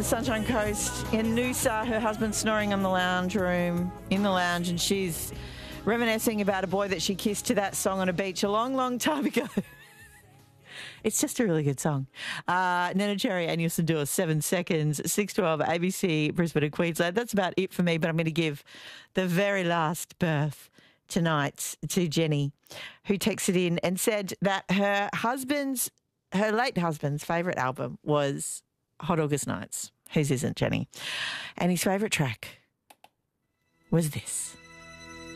the Sunshine Coast in Noosa. Her husband's snoring in the lounge, and she's reminiscing about a boy that she kissed to that song on a beach a long, long time ago. It's just a really good song. Nana Cherry and Houston Dewar, 7 seconds, 6:12, ABC, Brisbane and Queensland. That's about it for me, but I'm going to give the very last berth tonight to Jenny, who texted in and said that her late husband's favourite album was Hot August Nights. Whose isn't, Jenny? And his favourite track was this.